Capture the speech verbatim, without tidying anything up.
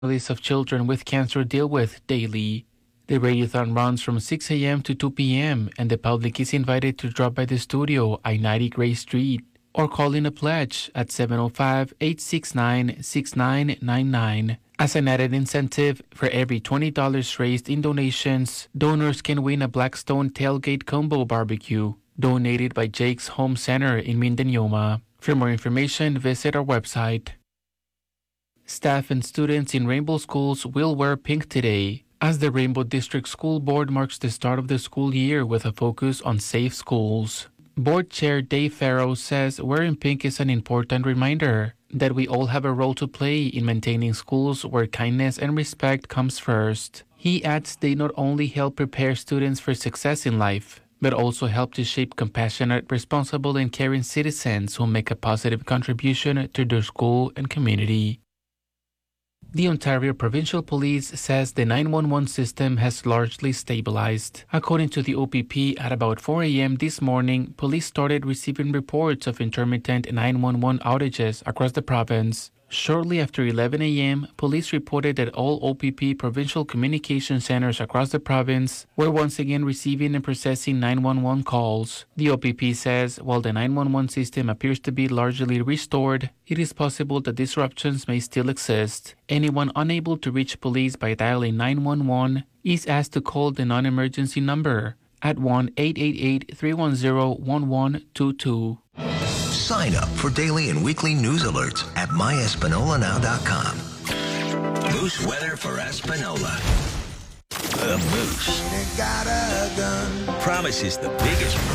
families of children with cancer deal with daily. The radiothon runs from six a.m. to two p.m. and the public is invited to drop by the studio, I ninety Gray Street, or call in a pledge at seven oh five, eight six nine, six nine nine nine. As an added incentive, for every twenty dollars raised in donations, donors can win a Blackstone Tailgate Combo Barbecue, donated by Jake's Home Center in Mindanao. For more information, visit our website. Staff and students in Rainbow Schools will wear pink today, as the Rainbow District School Board marks the start of the school year with a focus on safe schools. Board Chair Dave Farrow says wearing pink is an important reminder that we all have a role to play in maintaining schools where kindness and respect comes first. He adds they not only help prepare students for success in life, but also help to shape compassionate, responsible, and caring citizens who make a positive contribution to their school and community. The Ontario Provincial Police says the nine one one system has largely stabilized. According to the O P P, at about four a.m. this morning, police started receiving reports of intermittent nine one one outages across the province. Shortly after eleven a.m., police reported that all O P P provincial communication centers across the province were once again receiving and processing nine one one calls. The O P P says while the nine one one system appears to be largely restored, it is possible that disruptions may still exist. Anyone unable to reach police by dialing nine one one is asked to call the non-emergency number at one eight eight eight, three one zero, one one two two. Sign up for daily and weekly news alerts at my espanola now dot com. Moose weather for Espanola. The Moose promises the biggest